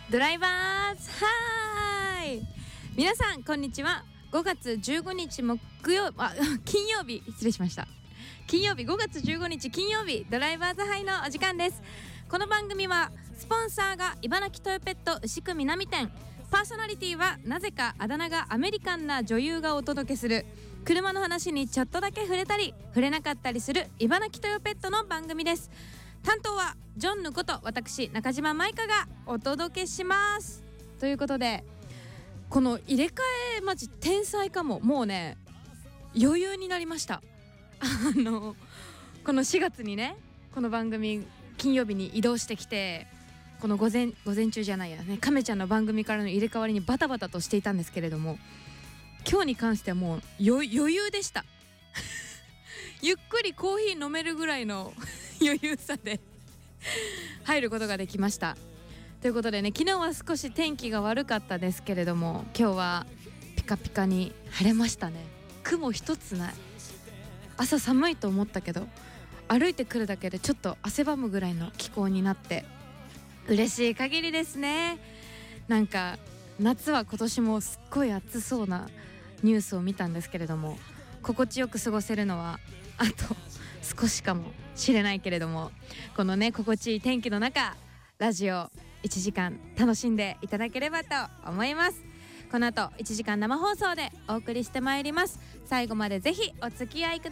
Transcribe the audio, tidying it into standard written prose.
ドライバーズハイ。皆さんこんにちは。5月15日金曜日、失礼しました。金曜日、5月15日金曜日、ドライバーズハイのお時間です。この番組はスポンサーが茨城トヨペット牛久南店、パーソナリティはなぜかあだ名がアメリカンな女優がお届けする車の話にちょっとだけ触れたり触れなかったりする茨城トヨペットの番組です。担当はジョンヌこと私中島舞香がお届けします。ということで、この入れ替えマジ天才かも。もうね余裕になりました。この4月にね、この番組金曜日に移動してきて、この午前中じゃないやね、亀ちゃんの番組からの入れ替わりにバタバタとしていたんですけれども、今日に関してはもう余裕でした。ゆっくりコーヒー飲めるぐらいの余裕さで入ることができました。ということでね、昨日は少し天気が悪かったですけれども、今日はピカピカに晴れましたね。雲一つない。朝寒いと思ったけど歩いてくるだけでちょっと汗ばむぐらいの気候になって嬉しい限りですね。なんか夏は今年もすっごい暑そうなニュースを見たんですけれども、心地よく過ごせるのはあと少しかもしれないけれども、このね心地いい天気の中、ラジオ1時間楽しんでいただければと思います。この後1時間生放送でお送りしてまいります。最後までぜひお付き合いください。